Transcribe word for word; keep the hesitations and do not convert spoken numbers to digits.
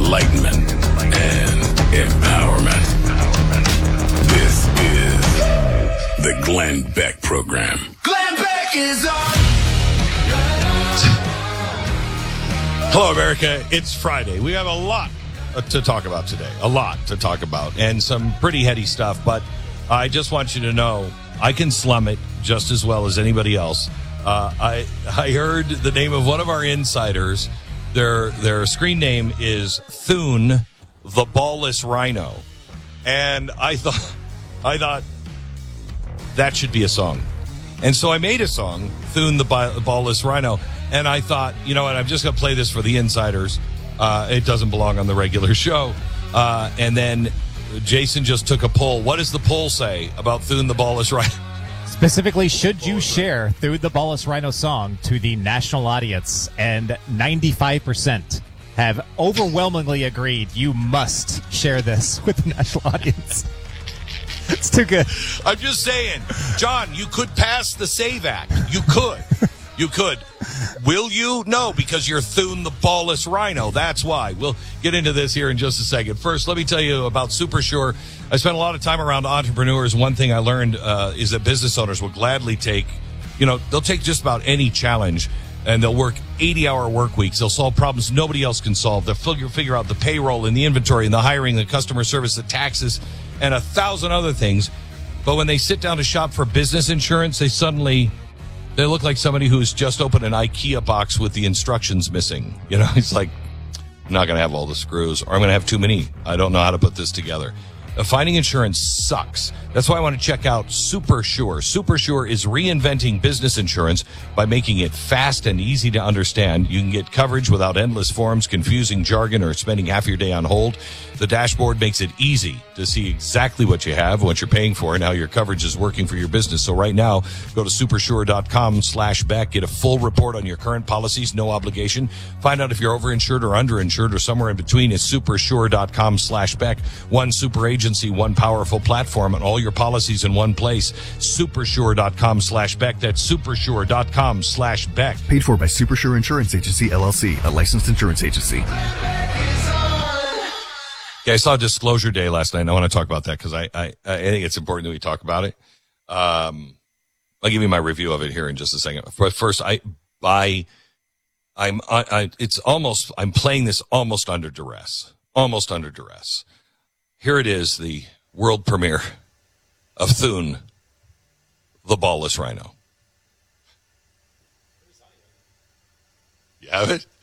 enlightenment, and empowerment. This is the Glenn Beck Program. Glenn Beck is on. Hello, America. It's Friday. We have a lot to talk about today. A lot to talk about, and some pretty heady stuff. But I just want you to know I can slum it just as well as anybody else. Uh, I I heard the name of one of our insiders. Their their screen name is Thune, the Ballless Rhino, and I thought I thought that should be a song, and so I made a song, Thune, the Ballless Rhino, and I thought, you know what, I'm just gonna play this for the insiders. Uh, it doesn't belong on the regular show, uh, and then Jason just took a poll. What does the poll say about Thune, the Ballless Rhino? Specifically, should you share Thune the Ballless Rhino song to the national audience? And ninety-five percent have overwhelmingly agreed you must share this with the national audience. It's too good. I'm just saying, John, you could pass the SAVE Act. You could. You could. Will you? No, because you're Thune the Ballless Rhino. That's why. We'll get into this here in just a second. First, let me tell you about SuperSure. I spent a lot of time around entrepreneurs. One thing I learned uh, is that business owners will gladly take, you know, they'll take just about any challenge, and they'll work eighty-hour work weeks. They'll solve problems nobody else can solve. They'll figure, figure out the payroll and the inventory and the hiring, the customer service, the taxes, and a thousand other things. But when they sit down to shop for business insurance, they suddenly... They look like somebody who's just opened an IKEA box with the instructions missing. You know, it's like, I'm not going to have all the screws, or I'm going to have too many. I don't know how to put this together. Uh, finding insurance sucks. That's why I want to check out SuperSure. SuperSure is reinventing business insurance by making it fast and easy to understand. You can get coverage without endless forms, confusing jargon, or spending half your day on hold. The dashboard makes it easy to see exactly what you have, what you're paying for, and how your coverage is working for your business. So right now, go to supersure.com slash Beck. Get a full report on your current policies, no obligation. Find out if you're overinsured or underinsured or somewhere in between. It's supersure.com slash Beck. One super agency, one powerful platform, and all your policies in one place. Supersure.com slash Beck. That's supersure.com slash Beck. Paid for by Supersure Insurance Agency, L L C, a licensed insurance agency. Yeah, I saw Disclosure Day last night, and I want to talk about that because I, I, I think it's important that we talk about it. Um, I'll give you my review of it here in just a second. But first, I, I, I'm, I, I, it's almost, I'm playing this almost under duress, almost under duress. Here it is, the world premiere of Thune, the Ballless Rhino. You have it?